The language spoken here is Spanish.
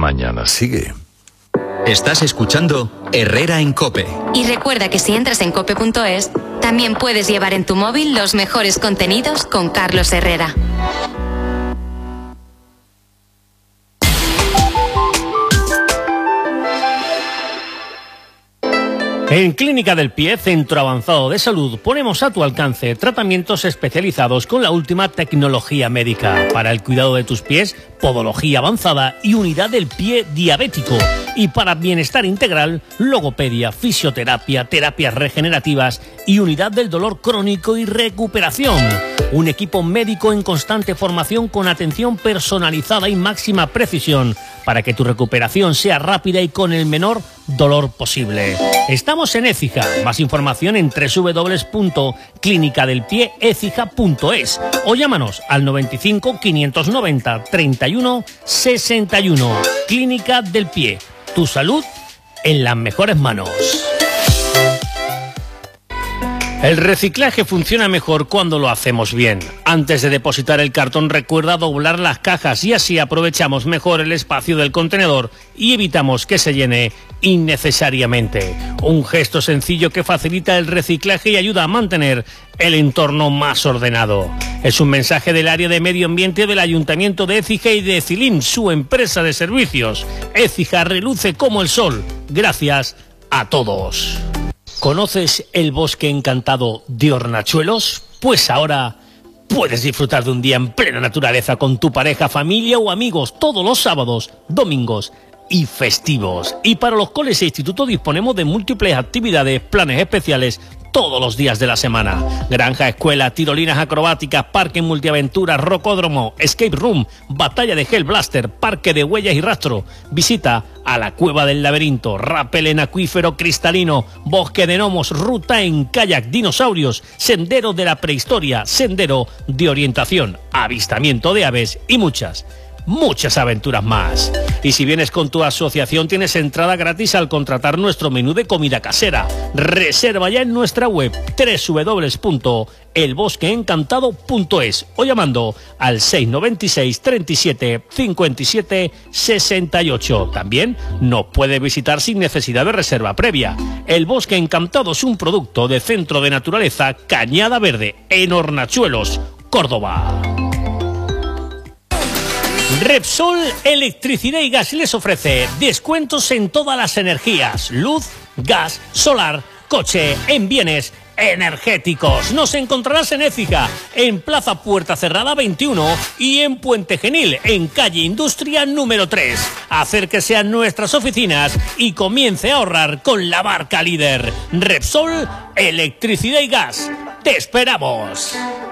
mañana sigue. Estás escuchando Herrera en COPE. Y recuerda que si entras en cope.es, también puedes llevar en tu móvil los mejores contenidos con Carlos Herrera. En Clínica del Pie, Centro Avanzado de Salud, ponemos a tu alcance tratamientos especializados con la última tecnología médica para el cuidado de tus pies, podología avanzada y unidad del pie diabético. Y para bienestar integral, logopedia, fisioterapia, terapias regenerativas y unidad del dolor crónico y recuperación. Un equipo médico en constante formación con atención personalizada y máxima precisión para que tu recuperación sea rápida y con el menor dolor posible. Estamos en Écija. Más información en www.clinicadelpieecija.es o llámanos al 95 590 31 61. Clínica del Pie. Tu salud en las mejores manos. El reciclaje funciona mejor cuando lo hacemos bien. Antes de depositar el cartón, recuerda doblar las cajas y así aprovechamos mejor el espacio del contenedor y evitamos que se llene innecesariamente. Un gesto sencillo que facilita el reciclaje y ayuda a mantener el entorno más ordenado. Es un mensaje del área de medio ambiente del Ayuntamiento de Écija y de Cilim, su empresa de servicios. Écija reluce como el sol. Gracias a todos. ¿Conoces el bosque encantado de Hornachuelos? Pues ahora puedes disfrutar de un día en plena naturaleza con tu pareja, familia o amigos todos los sábados, domingos y festivos. Y para los coles e institutos disponemos de múltiples actividades, planes especiales todos los días de la semana. Granja, escuela, tirolinas acrobáticas, parque multiaventuras, rocódromo, escape room, batalla de Hell Blaster, parque de huellas y rastro, visita a la Cueva del Laberinto, rappel en acuífero cristalino, bosque de gnomos, ruta en kayak, dinosaurios, sendero de la prehistoria, sendero de orientación, avistamiento de aves y muchas aventuras más. Y si vienes con tu asociación, tienes entrada gratis al contratar nuestro menú de comida casera. Reserva ya en nuestra web www.elbosqueencantado.es o llamando al 696 37 57 68. También nos puede visitar sin necesidad de reserva previa. El Bosque Encantado es un producto de Centro de Naturaleza Cañada Verde en Hornachuelos, Córdoba. Repsol Electricidad y Gas les ofrece descuentos en todas las energías, luz, gas, solar, coche, en bienes energéticos. Nos encontrarás en Écija, en Plaza Puerta Cerrada 21 y en Puente Genil, en calle Industria número 3. Acérquese a nuestras oficinas y comience a ahorrar con la marca líder. Repsol Electricidad y Gas. ¡Te esperamos!